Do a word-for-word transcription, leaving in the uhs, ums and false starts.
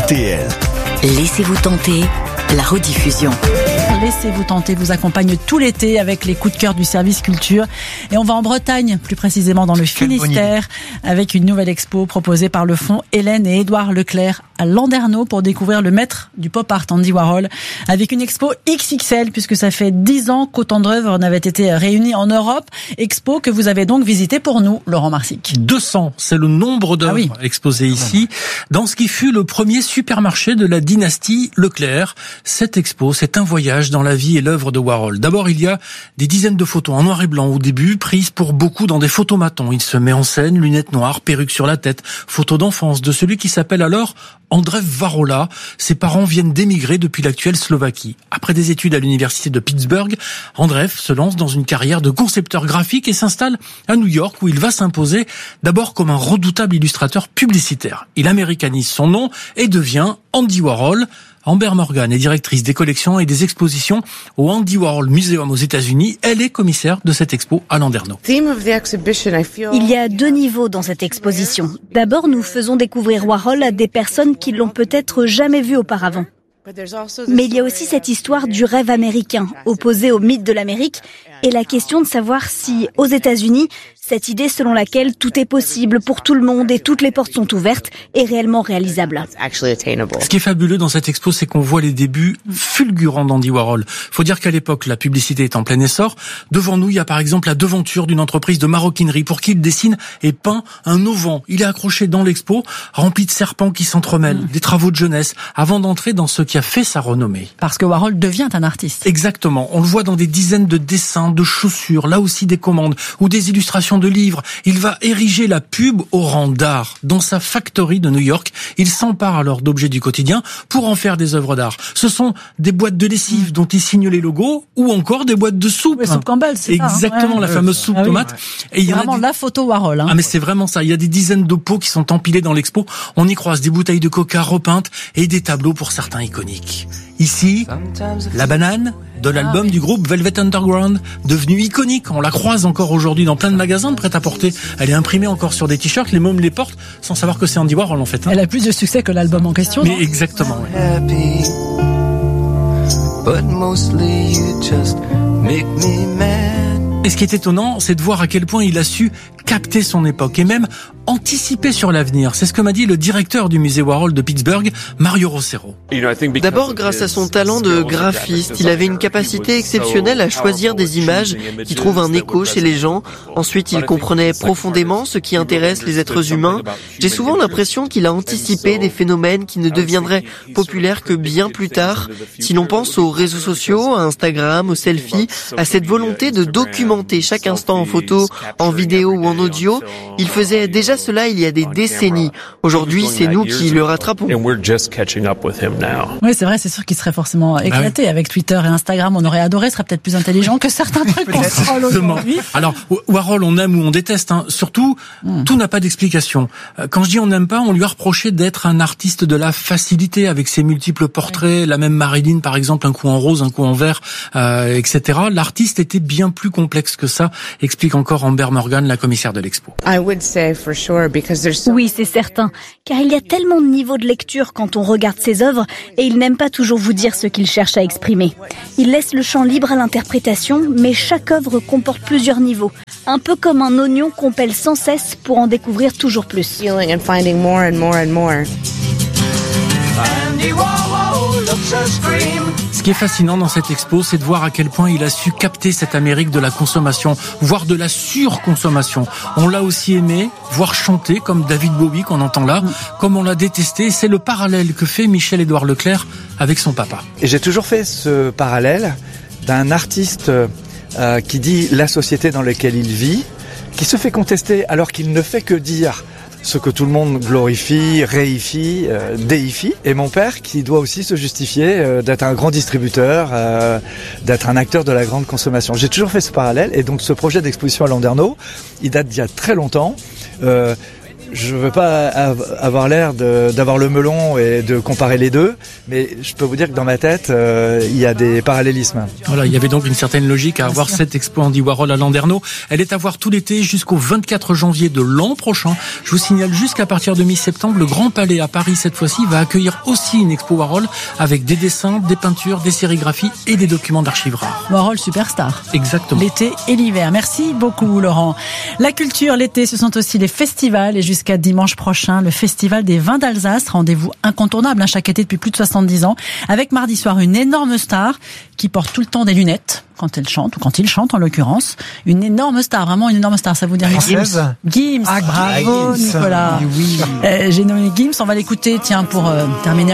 R T L. Laissez-vous tenter, la rediffusion. Laissez-vous tenter vous accompagne tout l'été avec les coups de cœur du service culture. Et on va en Bretagne, plus précisément dans le Finistère, avec une nouvelle expo proposée par le fonds Hélène et Édouard Leclerc à Landerneau pour découvrir le maître du pop art Andy Warhol, avec une expo X X L, puisque ça fait dix ans qu'autant d'œuvres n'avaient été réunies en Europe. Expo que vous avez donc visitée pour nous, Laurent Marsic. deux cents, c'est le nombre d'œuvres ah oui. exposées ici, dans ce qui fut le premier supermarché de la dynastie Leclerc. Cette expo, c'est un voyage dans la vie et l'œuvre de Warhol. D'abord, il y a des dizaines de photos en noir et blanc au début, prises pour beaucoup dans des photomatons. Il se met en scène, lunettes noires, perruque sur la tête, photo d'enfance de celui qui s'appelle alors Andrzej Warola. Ses parents viennent d'émigrer depuis l'actuelle Slovaquie. Après des études à l'université de Pittsburgh, Andrzej se lance dans une carrière de concepteur graphique et s'installe à New York où il va s'imposer d'abord comme un redoutable illustrateur publicitaire. Il américanise son nom et devient Andy Warhol. Amber Morgan est directrice des collections et des expositions au Andy Warhol Museum aux États-Unis. Elle est commissaire de cette expo à Landerneau. Il y a deux niveaux dans cette exposition. D'abord, nous faisons découvrir Warhol à des personnes qui l'ont peut-être jamais vu auparavant. Mais il y a aussi cette histoire du rêve américain, opposé au mythe de l'Amérique, et la question de savoir si, aux États-Unis, cette idée selon laquelle tout est possible pour tout le monde et toutes les portes sont ouvertes est réellement réalisable. Ce qui est fabuleux dans cette expo, c'est qu'on voit les débuts fulgurants d'Andy Warhol. Faut dire qu'à l'époque, la publicité est en plein essor. Devant nous, il y a par exemple la devanture d'une entreprise de maroquinerie pour qui il dessine et peint un auvent. Il est accroché dans l'expo, rempli de serpents qui s'entremêlent, mmh. des travaux de jeunesse, avant d'entrer dans ce qui a fait sa renommée. Parce que Warhol devient un artiste. Exactement. On le voit dans des dizaines de dessins, de chaussures, là aussi des commandes, ou des illustrations de livres. Il va ériger la pub au rang d'art. Dans sa factory de New York, il s'empare alors d'objets du quotidien pour en faire des œuvres d'art. Ce sont des boîtes de lessive mmh. dont il signe les logos, ou encore des boîtes de soupe. Oui, soupe Campbell, c'est Exactement, ça, hein. la ouais. fameuse soupe ah, oui. tomate. Et il y a vraiment des... la photo Warhol. Hein. Ah mais c'est vraiment ça. Il y a des dizaines de pots qui sont empilés dans l'expo. On y croise des bouteilles de coca repeintes et des tableaux pour certains iconiques. Ici, la banane de l'album ah, oui. du groupe Velvet Underground, devenue iconique. On la croise encore aujourd'hui dans plein de magasins de prêt-à-porter. Elle est imprimée encore sur des t-shirts. Les mômes les portent sans savoir que c'est Andy Warhol en fait. Hein. Elle a plus de succès que l'album en question. Mais exactement. Oui. Et ce qui est étonnant, c'est de voir à quel point il a su capter son époque et même anticiper sur l'avenir. C'est ce que m'a dit le directeur du musée Warhol de Pittsburgh, Mario Rossero. D'abord, grâce à son talent de graphiste, il avait une capacité exceptionnelle à choisir des images qui trouvent un écho chez les gens. Ensuite, il comprenait profondément ce qui intéresse les êtres humains. J'ai souvent l'impression qu'il a anticipé des phénomènes qui ne deviendraient populaires que bien plus tard. Si l'on pense aux réseaux sociaux, à Instagram, aux selfies, à cette volonté de documenter chaque instant en photo, en vidéo ou en audio, il faisait déjà cela il y a des décennies. Aujourd'hui, c'est nous qui le rattrapons. Oui, c'est vrai, c'est sûr qu'il serait forcément éclaté. Ah oui. Avec Twitter et Instagram, on aurait adoré, ce serait peut-être plus intelligent que certains trucs qu'on scrolle aujourd'hui. Alors, Warhol, on aime ou on déteste. Hein. Surtout, hmm. tout n'a pas d'explication. Quand je dis on n'aime pas, on lui a reproché d'être un artiste de la facilité avec ses multiples portraits, oui. la même Marilyn par exemple, un coup en rose, un coup en vert, euh, et cetera. L'artiste était bien plus complexe que ça, explique encore Amber Morgan, la commissaire de l'expo. Oui, c'est certain, car il y a tellement de niveaux de lecture quand on regarde ses œuvres et il n'aime pas toujours vous dire ce qu'il cherche à exprimer. Il laisse le champ libre à l'interprétation, mais chaque œuvre comporte plusieurs niveaux, un peu comme un oignon qu'on pèle sans cesse pour en découvrir toujours plus. Ce qui est fascinant dans cette expo, c'est de voir à quel point il a su capter cette Amérique de la consommation, voire de la surconsommation. On l'a aussi aimé, voire chanter, comme David Bowie qu'on entend là, comme on l'a détesté. C'est le parallèle que fait Michel-Édouard Leclerc avec son papa. Et j'ai toujours fait ce parallèle d'un artiste euh, qui dit la société dans laquelle il vit, qui se fait contester alors qu'il ne fait que dire ce que tout le monde glorifie, réifie, euh, déifie. Et mon père qui doit aussi se justifier euh, d'être un grand distributeur, euh, d'être un acteur de la grande consommation. J'ai toujours fait ce parallèle et donc ce projet d'exposition à Landerneau, il date d'il y a très longtemps. Euh, je veux pas avoir l'air de, d'avoir le melon et de comparer les deux, mais je peux vous dire que dans ma tête, euh, il y a des parallélismes. Voilà, il y avait donc une certaine logique à avoir cette expo Andy Warhol à Landerneau. Elle est à voir tout l'été jusqu'au vingt-quatre janvier de l'an prochain. Je vous signale juste qu'à partir de mi-septembre, le Grand Palais à Paris, cette fois-ci, va accueillir aussi une expo Warhol avec des dessins, des peintures, des sérigraphies et des documents d'archives rares. Warhol superstar. Exactement. L'été et l'hiver. Merci beaucoup, Laurent. La culture, l'été, ce sont aussi les festivals et jusqu'à Jusqu'à dimanche prochain, le Festival des vins d'Alsace, rendez-vous incontournable hein, chaque été depuis plus de soixante-dix ans, avec mardi soir une énorme star qui porte tout le temps des lunettes quand elle chante, ou quand il chante en l'occurrence. Une énorme star, vraiment une énorme star, ça vous dit rien? Gims. Gims, ah, bravo Gims. Nicolas. Oui. Euh, j'ai nommé Gims, on va l'écouter, tiens, pour euh, terminer